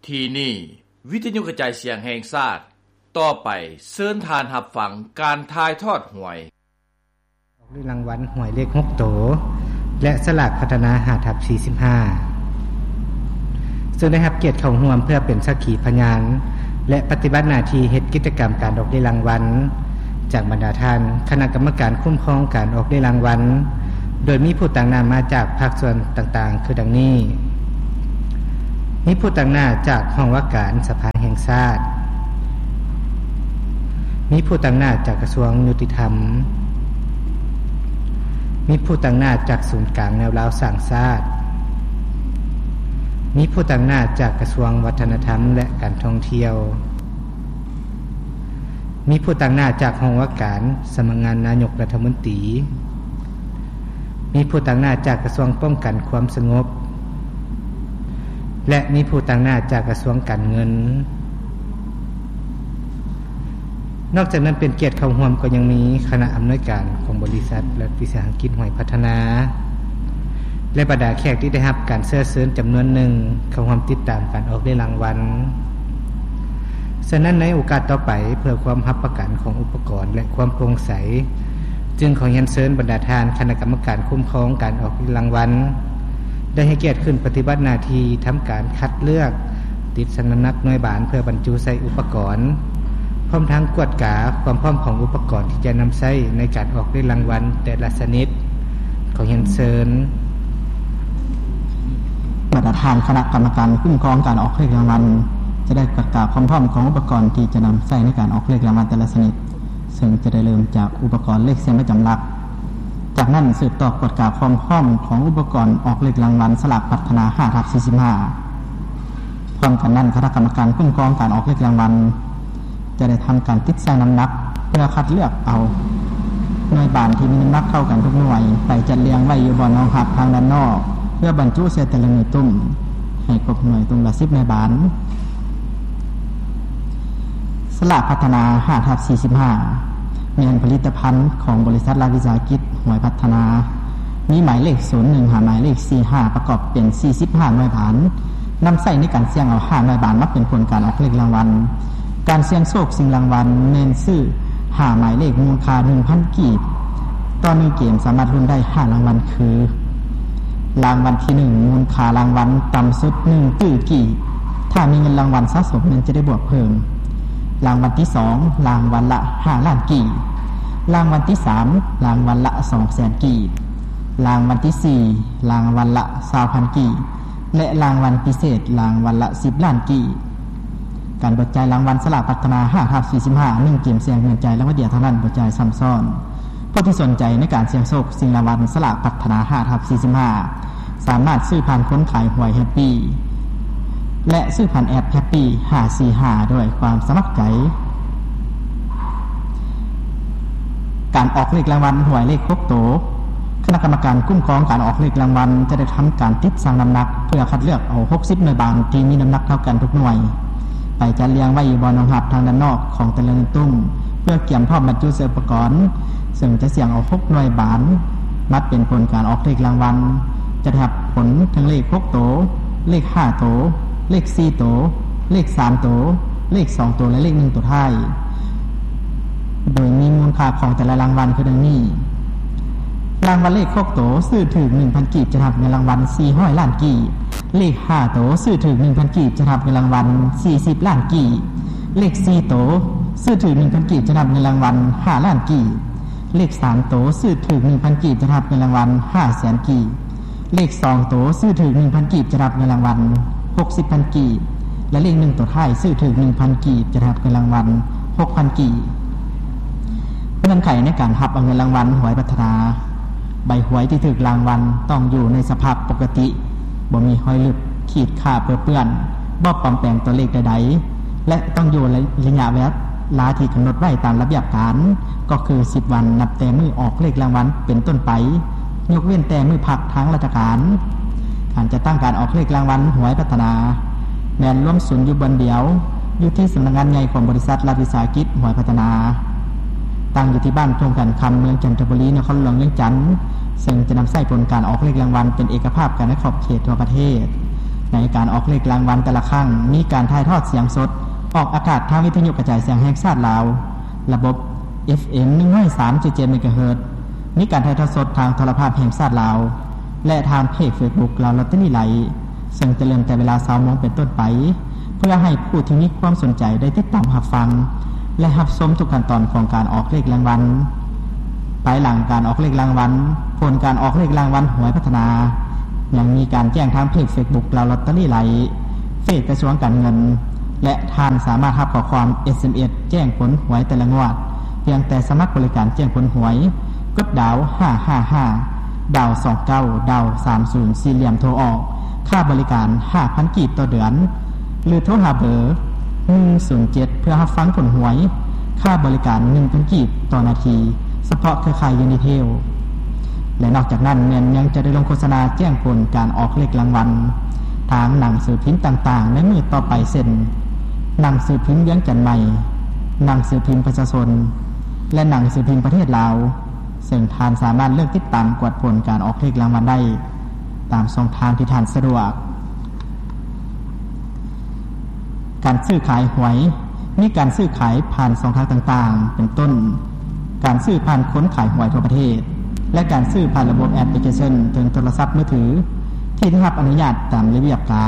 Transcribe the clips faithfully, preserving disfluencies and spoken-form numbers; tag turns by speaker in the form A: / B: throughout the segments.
A: ที่นี่วิทยุกระจายเสียงแห่งชาติต่อไปเชิญทานรับฟังการถ่ายทอดหวย
B: ออกรางวัลหวยเลขหกโตและสลากพัฒนา ห้าทับสี่สิบห้า ซึ่งได้รับเกียรติเข้าร่วมเพื่อเป็นสักขีพยานและปฏิบัติหน้าที่เฮ็ดกิจกรรมการออกรางวัลจากบรรดาท่านคณะกรรมการคุ้มครองการออกรางวัลโดยมีผู้ต่างหน้ามาจากภาคส่วนต่างๆคือดังนี้มีผู้ต่างหน้าจากห้องว่าการสภาแห่งชาติมีผู้ต่างหน้าจากกระทรวงยุติธรรมมีผู้ต่างหน้าจากศูนย์กลางแนวราวสร้างชาติมีผู้ต่างหน้าจากกระทรวงวัฒนธรรมและการท่องเที่ยวมีผู้ต่างหน้าจากห้องว่าการสำนักงานนายกรัฐมนตรีมีผู้ต่างหน้าจากกระทรวงป้องกันความสงบและมีผู้ต่างหน้าจากกระทรวงการเงินนอกจากนั้นเป็นเกียรติเข้าร่วมก็ยังมีคณะอำนวยการของบริษัทและวิสาหกิจหอยพัฒนาและบรรดาแขกที่ได้รับการเชิญเชิญจำนวนหนึ่งเข้าร่วมติดตามการออกรางวัลฉะนั้นในโอกาสต่อไปเพื่อความรับประกันของอุปกรณ์และความโปร่งใสจึงขอเรียนเชิญบรรดาท่านคณะกรรมการคุ้มครองการออกรางวัลได้ให้เกียรติขึ้นปฏิบัติหน้าที่ทำการคัดเลือกติดสัญลักษณ์หน่วยบานเพื่อบรรจุใส่อุปกรณ์พร้อมทั้งกวดกาความพร้อมของอุปกรณ์ที่จะนำใช้ในการออกรางวัลแต่ละชนิดขอเรียนเชิญ
C: บรรดาท่านคณะกรรมการคุ้มครองการออกรางวัลจะได้กวดกาความพร้อมของอุปกรณ์ที่จะนำใช้ในการออกรางวัลแต่ละชนิดซึ่งจะได้เริ่มจากอุปกรณ์เลขเสียงประจำหลักจากนั้นสืบต่อกฎกาความพร้อมของอุปกรณ์ออกเลขรางวัลสลากพัฒนา ห้าทับสี่สิบห้า พร้อมกันนั้นคณะกรรมการคุ้มครองการออกเลขรางวัลจะได้ทำการติดชั่งน้ำหนักเพื่อคัดเลือกเอาหน่วยบานที่มีน้ำหนักเท่ากันทุกหน่วยไปจัดเรียงไว้อยู่บนรองหับทางด้านนอกเพื่อบรรจุใส่แต่ละหน่วยตุ้มให้ครบหน่วยตุ้มละสิบหน่วยบานสลากพัฒนา ห้าทับสี่สิบห้าเป็นผลิตภัณฑ์ของบริษัทรัฐวิสาหกิจหวยพัฒนามีหมายเลขศูนย์หนึ่งหาหมายเลขสี่สิบห้าประกอบเป็นสี่สิบห้าหน่วยบานนำใส่ในการเสี่ยงเอาห้าหน่วยบานมาเป็นผลการออกเลขรางวัลการเสี่ยงโชคสิ่งรางวัลเน้นซื้อหาหมายเลขมูลค่า หนึ่งพัน กีบต่อหนึ่งเกมสามารถลุ้นได้ห้ารางวัลคือรางวัลที่หนึ่งมูลค่ารางวัลต่ำสุดหนึ่งตื้อกีบถ้ามีเงินรางวัลสะสมนั้นจะได้บวกเพิ่มรางวัลที่สองรางวัลละห้าล้านกีบรางวัลที่สามรางวัลละสองแสนกีบรางวัลที่สี่รางวัลละยี่สิบพันกีบและรางวัลพิเศษรางวัลละสิบล้านกีบการเบิกจ่ายรางวัลสลากพัฒนา ห้าทับสี่สิบห้า หนึ่งเกมเสี่ยงเงินใจและว่าเดียวเท่านั้นเบิกจ่ายซ้ำซ้อนผู้ที่สนใจในการเสี่ยงโชคสิ่งรางวัลสลากพัฒนา ห้าทับสี่สิบห้า สามารถซื้อผ่านคนขายหวยแฮปปี้และซื้อผ่านแอปแฮปปี้ห้าสี่ห้าด้วยความสมัครใจการออกเลขรางวัลหวยเลขครบโตคณะกรรมการคุ้มครองการออกเลขรางวัลจะได้ทำการติดชั่งน้ำหนักเพื่อคัดเลือกเอาหกสิบหน่วยบานที่มีน้ำหนักเท่ากันทุกหน่วยไปจัดเรียงไว้บนรองหับทางด้านนอกของแต่ละหน่วยตุ้มเพื่อเกี่ยมพร้อมบรรจุใส่อุปกรณ์ซึ่งจะเสี่ยงเอาหกหน่วยบานนับเป็นผลการออกเลขรางวัลจะได้รับผลทั้งเลขหกโตเลขห้าโตเลขสี่โตเลขสามโตเลขสองโตและเลขหนึ่งโตท้ายโดยมีมูลค่าของแต่ละรางวัลคือดังนี้รางวัลเลขหกโตซื้อถึง หนึ่งพัน กีบจะรับเงินรางวัลสี่ร้อยล้านกีบเลขห้าโตซื้อถึง หนึ่งพัน กีบจะรับเงินรางวัลสี่สิบล้านกีบเลขสี่โตซื้อถึง หนึ่งพัน กีบจะรับเงินรางวัลห้าล้านกีบเลขสามโตซื้อถึง หนึ่งพัน กีบจะรับเงินรางวัลห้าแสนกีบเลขสองโตซื้อถึง หนึ่งพัน กีบจะรับเงินรางวัลหกสิบพันกีบและเลขหนึ่งตัวท้ายซื้อถึง หนึ่งพัน กีบจะรับเงินรางวัลหกพันกีบเงื่อนไขในการรับเอาเงินรางวัลหวยพัฒนาใบหวยที่ถูกรางวัลต้องอยู่ในสภาพปกติบ่มีรอยหลุดขีดข่าเปื้อนบ่ปลอมแปลงตัวเลขใดๆและต้องอยู่ระยะเวลาที่กำหนดไว้ตามระเบียบการก็คือสิบวันนับแต่มื้อออกเลขรางวัลเป็นต้นไปยกเว้นแต่มื้อพักทางราชการการจะตั้งการออกเลขรางวัลหวยพัฒนาแม่นร่วมศูนย์อยู่บนเดียวอยู่ที่สำนักงานใหญ่ของบริษัทรัฐวิสาหกิจหวยพัฒนาตั้งอยู่ที่บ้านทุ่งกันคำเมืองจันทบุรีนครหลวงเวียงจันทน์ซึ่งจะนำใช้ผลการออกเลขรางวัลเป็นเอกภาพกันในขอบเขตทั่วประเทศในการออกเลขรางวัลแต่ละครั้งมีการถ่ายทอดเสียงสดออกอากาศทางวิทยุกระจายเสียงแห่งชาติลาวระบบ เอฟ เอ็ม หนึ่งร้อยสามจุดเจ็ด เมกะเฮิรตซ์มีการถ่ายทอดสดทางโทรภาพแห่งชาติลาวและทางเพจ Facebook ลาวลอตเตอรี่ไหลซึ่งจะเริ่มแต่เวลา สองโมงเป็นต้นไปเพื่อให้ผู้ที่มีความสนใจได้ติดตามรับฟังและรับชมทุกขั้นตอนของการออกเลขรางวัลภายหลังการออกเลขรางวัลผลการออกเลขรางวัลหวยพัฒนายังมีการแจ้งทางเพจ Facebook ลาวลอตเตอรี่ไหลเฟซกระทรวงการเงินและท่านสามารถรับข้อความ เอส เอ็ม เอส แจ้งผลหวยแต่ละงวดเพียงแต่สมัครบริการแจ้งผลหวยกดดาวห้าห้าห้าดาวสองเก้าดาวสามสิบสี่เหลี่ยมโทรออกค่าบริการ ห้าพัน กีบต่อเดือนหรือโทรหาเบอร์หนึ่งศูนย์เจ็ดเพื่อรับฟังผลหวยค่าบริการ หนึ่งพัน กีบต่อนาทีเฉพาะเครือข่ายยูนิเทลและนอกจากนั้นยังจะได้ลงโฆษณาแจ้งผลการออกเลขรางวัลทางหนังสือพิมพ์ต่างๆในมือต่อไปเช่นหนังสือพิมพ์เวียงจันทน์ใหม่หนังสือพิมพ์ประชาชนและหนังสือพิมพ์ประเทศลาวซึ่งท่านสามารถเลือกติดตามกวดผลการออกเลขรางวัลได้ตามช่องทางที่ท่านสะดวกการซื้อขายหวยมีการซื้อขายผ่านช่องทางต่างๆเป็นต้นการซื้อผ่านค้นขายหวยทั่วประเทศและการซื้อผ่านระบบแอปพลิเคชันถึงโทรศัพท์มือถือที่ได้รับอนุญาตตามระเบียบการ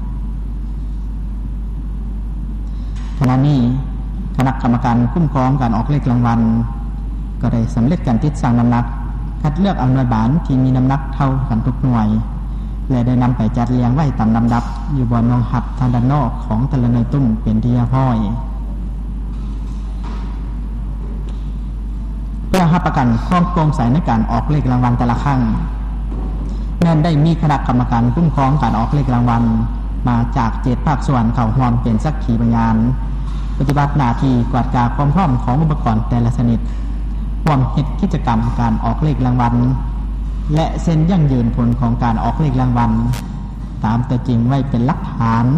C: ขณะนี้คณะกรรมการคุ้มครองการออกเลขรางวัลก็ได้สำเร็จการติดสั่งน้ำหนักคัดเลือกเอาหน่วยบานที่มีน้ำหนักเท่ากันทุกหน่วยและได้นำไปจัดเรียงไว้ตามลำดับอยู่บนรองหับทางด้านนอกของแต่ละหน่วยตุ้มเป็นที่เรียบร้อยเพื่อรับประกันความโปร่งใสในการออกเลขรางวัลแต่ละครั้งแม้นได้มีคณะกรรมการคุ้มครองการออกเลขรางวัลมาจากเจ็ดภาคส่วนเข้าร่วมเป็นสักขีพยานปฏิบัติหน้าที่กวาดกาความพร้อมของอุปกรณ์แต่ละชนิดร่วมเฮ็ดกิจกรรมการออกเลขรางวัลและเซ็นยั่งยืนผลของการออกเลขรางวัลตามตัวจริงไว้เป็นหลักฐาน